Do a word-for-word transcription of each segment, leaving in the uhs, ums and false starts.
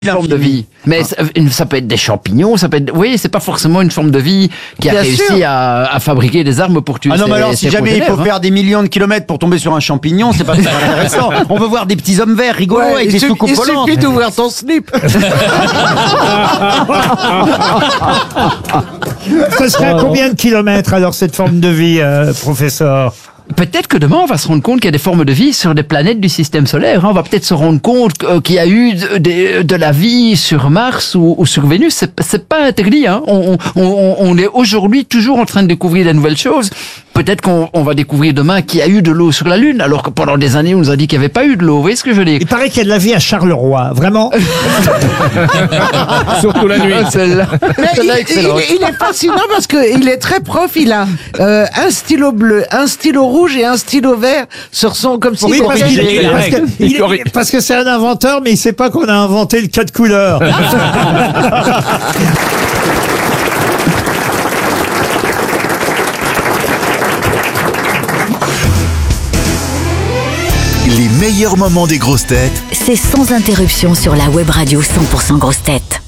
Une forme de vie. Mais ça, ça peut être des champignons, ça peut être, oui, c'est pas forcément une forme de vie qui a Bien réussi à, à fabriquer des armes pour tuer. Ah non, ses, mais alors, si jamais il faut hein. faire des millions de kilomètres pour tomber sur un champignon, c'est pas très intéressant. On veut voir des petits hommes verts rigolos ouais, avec des soucoupes volantes. Il suffit d'ouvrir ton slip. Ce serait à combien de kilomètres, alors, cette forme de vie, euh, professeur? Peut-être que demain, on va se rendre compte qu'il y a des formes de vie sur des planètes du système solaire. Hein. On va peut-être se rendre compte qu'il y a eu de, de, de la vie sur Mars ou, ou sur Vénus. C'est, c'est pas interdit. Hein. On, on, on est aujourd'hui toujours en train de découvrir de nouvelles choses. Peut-être qu'on on va découvrir demain qu'il y a eu de l'eau sur la Lune, alors que pendant des années, on nous a dit qu'il n'y avait pas eu de l'eau. Vous voyez ce que je veux dire? Il paraît qu'il y a de la vie à Charleroi. Vraiment? Surtout la nuit. Celle-là. Mais il, il, il est fascinant parce qu'il est très prof. Il a euh, un stylo bleu, un stylo rouge et un stylo vert sur son comme si. Oui, parce, qu'il, les parce, que, il est, parce que c'est un inventeur, mais il sait pas qu'on a inventé le quatre couleurs. Les meilleurs moments des grosses têtes, c'est sans interruption sur la web radio cent pour cent grosses têtes.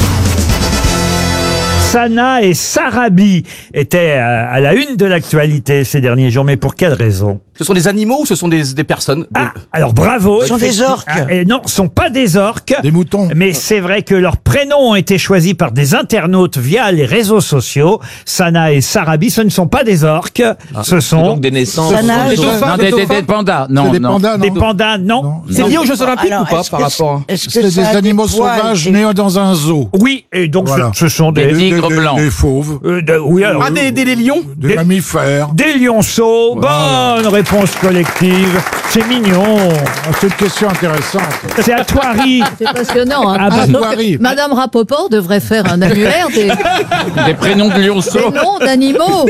Sana et Sarabi étaient à la une de l'actualité ces derniers jours, mais pour quelle raison? Ce sont des animaux ou ce sont des, des personnes? Ah, alors bravo. Ce sont des orques. Ah, et non, ce sont pas des orques. Des moutons. Mais c'est vrai que leurs prénoms ont été choisis par des internautes via les réseaux sociaux. Sana et Sarabi, ce ne sont pas des orques. Ah, ce sont donc des naissances. Sana, des dauphins, non, des, des, des pandas. Non, des non. pandas, non. des pandas, non. Non. C'est lié aux Jeux Olympiques Alors, ou pas par rapport? Est-ce que C'est des ça a animaux des poils sauvages et- nés dans un zoo. Oui, et donc Voilà. ce, ce sont des, Des tigres des, blancs. Des fauves, euh, de- oui, alors, Ah, des, des, des lions? des Des- mammifères. des lionceaux. Voilà. Bonne réponse collective. C'est mignon. Ah, c'est une question intéressante. C'est à toi, Harry. C'est passionnant. Hein. Ah bah, Je trouve toi, que Harry. Madame Rapoport devrait faire un annuaire des, Des prénoms de lionceaux. des noms d'animaux.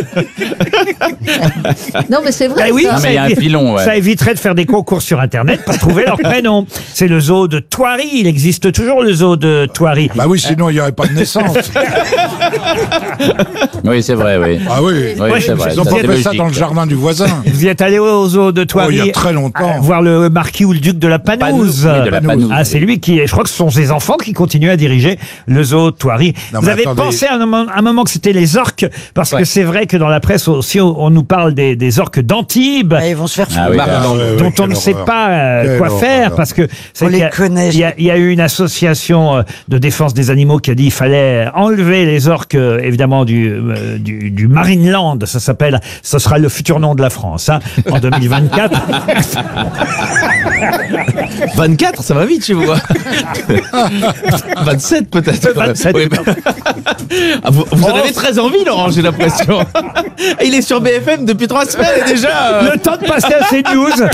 Non, mais c'est vrai. Bah oui, ça. Non, mais il y a un évi- filon, ouais. ça éviterait de faire des concours sur Internet pour trouver leur prénom. C'est le zoo de Thoiry. Il existe toujours le zoo de Thoiry. Bah oui, sinon il n'y aurait pas de naissance. Oui, c'est vrai, oui. Ah oui. Oui, Ouais, c'est vrai. Ils ont ça, pas c'est fait ça logique. dans le jardin du voisin. Vous y êtes allé au zoo de Thoiry? Oh, il y a très longtemps. euh, voir le marquis ou le duc de la Panouse. Oui, de la Panouse. Ah, c'est lui qui est, je crois que ce sont ses enfants qui continuent à diriger le zoo de Thoiry. Non, Vous mais avez attendez. pensé à un moment, un moment que c'était les orques, parce Ouais. que c'est vrai que dans la presse aussi, on, on nous parle des, des orques d'Antibes. Ah, ils vont se faire Ah foutre. oui, Ah, ouais, ouais, dont on quelle ne sait horreur. pas euh, Quelle quoi horreur. faire, parce que c'est On les qu'il y a- connaît. Il y, a, il y a eu une association euh, de défense des animaux qui a dit qu'il fallait enlever les orques, euh, évidemment du, euh, du du Marineland. Ça s'appelle, ce sera le futur nom de la France, hein, en deux mille vingt-quatre. vingt-quatre, ça va vite chez vous. vingt-sept peut-être. quand même. vingt-sept. Oui, mais- Ah, vous vous en avez très envie, Laurent, j'ai l'impression. Il est sur B F M depuis trois semaines et déjà. euh, Le temps de passer à CNews.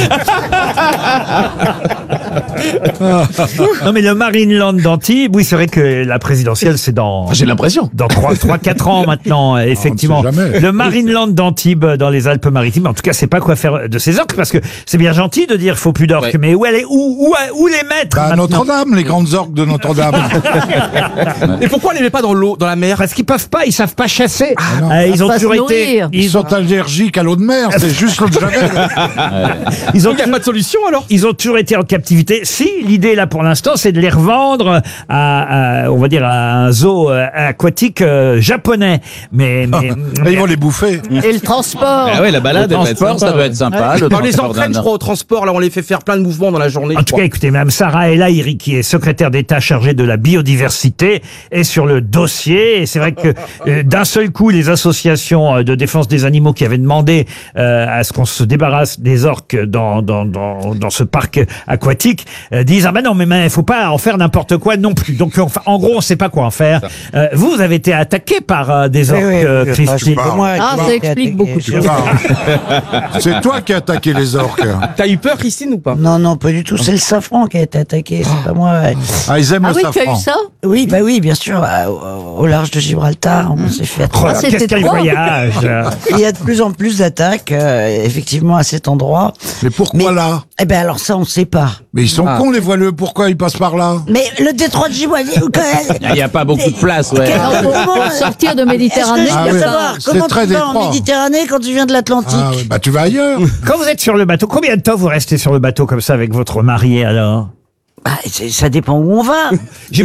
Non mais le Marineland d'Antibes, oui c'est vrai que la présidentielle c'est dans J'ai l'impression. dans trois quatre ans maintenant, euh, effectivement. sait jamais. Le Marineland d'Antibes dans les Alpes-Maritimes, en tout cas c'est pas quoi faire de ces orques, parce que c'est bien gentil de dire faut plus d'orques, Ouais. mais où, elle est, où, où, où les mettre Bah, maintenant Notre-Dame, les grandes orques de Notre-Dame. Et pourquoi on les met pas dans l'eau, dans la mer? Parce qu'ils peuvent pas, ils savent pas chasser. non. Euh, ils ont Pas se toujours été, nourrir. Ils ils ont, sont allergiques à l'eau de mer, c'est juste l'eau de Javel. ils ont Il n'y a pas de solution alors? Ils ont toujours été en captivité. Si, l'idée là pour l'instant, c'est de les revendre à, à, on va dire, à un zoo euh, aquatique euh, japonais. Mais, mais, Et ils vont les bouffer. Et le transport. Ah ouais, la balade, Le elle va être transport, sympa, ça doit ouais. être sympa. Le On les transport entraîne, d'un- je crois, au transport. Là, on les fait faire plein de mouvements dans la journée. en je tout crois. cas, écoutez, Mme Sarah El Haïry, qui est secrétaire d'État chargée de la biodiversité, est sur le dossier. Et c'est vrai que euh, d'un seul coup, les associations euh, de défense des animaux qui avaient demandé euh, à ce qu'on se débarrasse des orques dans dans dans, dans ce parc aquatique euh, disent ah ben non mais il faut pas en faire n'importe quoi non plus. Donc enfin, en gros, on sait pas quoi en faire. Euh, vous, vous avez été attaqué par euh, des orques, Oui, oui, euh, oui, Christine. enfin, je- moi, Ah, qui ça m'a été explique attaqué, beaucoup de je- choses. C'est toi qui as attaqué les orques. T'as eu peur, Christine, ou pas? Non, non, pas du tout. C'est le safran qui a été attaqué, c'est pas moi. ouais. Ah, ils aiment Ah le oui, tu as safran. eu ça? Oui, bah oui, bien sûr. à- Au, au large de Gibraltar, on s'est fait Oh, attaquer. Ah, c'était qu'est-ce quel toi. voyage. Il y a de plus en plus d'attaques, euh, effectivement, à cet endroit. Mais pourquoi Mais- là? Eh ben alors ça, on ne sait pas. Mais ils sont Ah. cons les voileux, pourquoi ils passent par là? Mais le détroit de Gibraltar, quand même. Il n'y a pas beaucoup de place, ouais. Quel- Non, pour, pour sortir de Méditerranée, Est-ce que je Ah peux oui. savoir C'est comment très tu vas en détroit. Méditerranée quand tu viens de l'Atlantique? Ah, ouais, bah tu vas ailleurs. Quand vous êtes sur le bateau, combien de temps vous restez sur le bateau comme ça avec votre mari alors? Bah, c'est- ça dépend où on va.